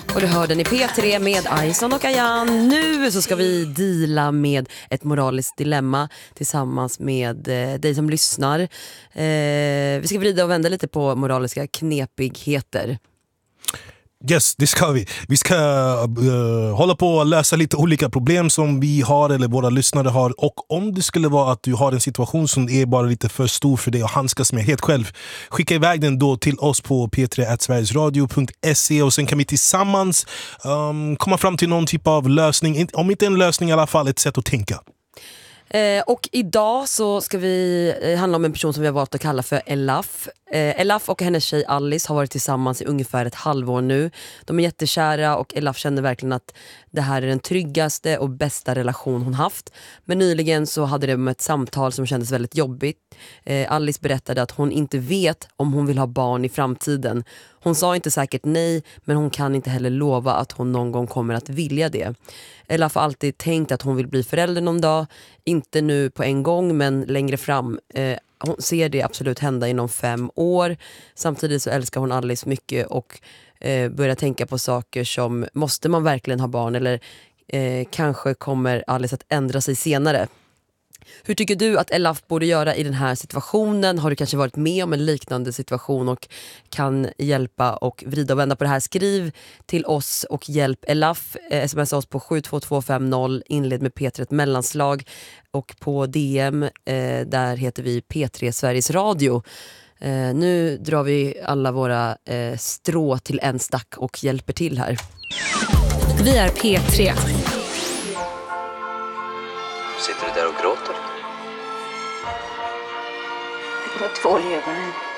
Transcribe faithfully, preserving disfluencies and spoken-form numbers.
Och du hör den i P tre med Ison och Ayan. Nu så ska vi deala med ett moraliskt dilemma tillsammans med eh, dig som lyssnar. Eh, vi ska vrida och vända lite på moraliska knepigheter. Yes, det ska vi. Vi ska uh, hålla på och lösa lite olika problem som vi har eller våra lyssnare har. Och om det skulle vara att du har en situation som är bara lite för stor för dig och handskas med helt själv, skicka iväg den då till oss på p tre at sverigesradio punkt se och sen kan vi tillsammans um, komma fram till någon typ av lösning. Om inte en lösning i alla fall ett sätt att tänka. Eh, och idag så ska vi eh, handla om en person som vi har valt att kalla för Elaf. Eh, Elaf och hennes tjej Alice har varit tillsammans i ungefär ett halvår nu. De är jättekära och Elaf känner verkligen att det här är den tryggaste och bästa relation hon haft. Men nyligen så hade de ett samtal som kändes väldigt jobbigt. Eh, Alice berättade att hon inte vet om hon vill ha barn i framtiden. Hon sa inte säkert nej, men hon kan inte heller lova att hon någon gång kommer att vilja det. Elaf har alltid tänkt att hon vill bli förälder någon dag. Inte nu på en gång, men längre fram. Eh, hon ser det absolut hända inom fem år. Samtidigt så älskar hon Alice mycket och eh, börjar tänka på saker som, måste man verkligen ha barn? Eller eh, kanske kommer Alice att ändra sig senare. Hur tycker du att Elaf borde göra i den här situationen? Har du kanske varit med om en liknande situation och kan hjälpa och vrida och vända på det här? Skriv till oss och hjälp Elaf. Eh, smsa oss på sju två två fem noll, inled med P tre ett mellanslag. Och på D M, eh, där heter vi P tre Sveriges Radio. Eh, nu drar vi alla våra eh, strå till en stack och hjälper till här. Vi är P tre. Sitter du där och gråter? Det var tvål i ögonen.